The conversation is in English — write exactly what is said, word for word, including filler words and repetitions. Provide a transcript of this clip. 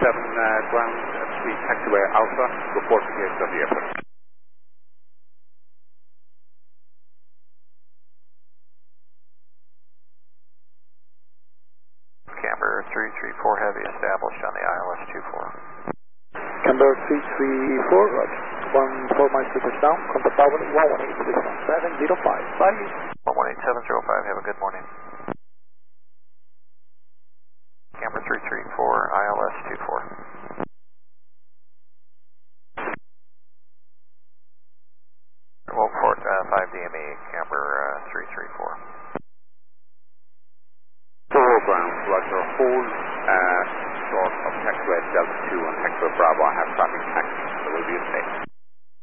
seven uh, ground at the taxiway Alpha, report to K S W airport. Camber three three four Heavy established on the I L S two four. Camber three three four, roger. one four miles to touchdown, contact tower one one eight six one seven zero five. Bye. one one eight seven zero five, have a good morning. Camber three three four, I L S two four. Wolfport uh, five D M E, Camber uh, three three four. four ground, roger. Hold uh, short of taxiway Delta two on taxiway Bravo. I have traffic taxi, so we'll be in place.